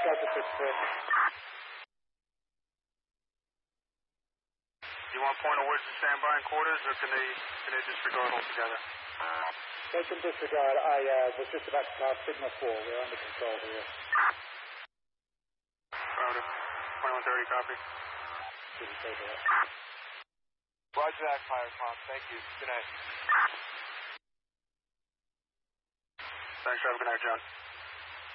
Delta 6 clear. You want point of which to stand by in quarters, or can they disregard altogether? They can disregard. I was just about to pass signal 4. We're under control here. Roger. 2130, copy. Didn't say that. Roger that, Fire Tom. Thank you. Good night. Thanks, have a good night, John.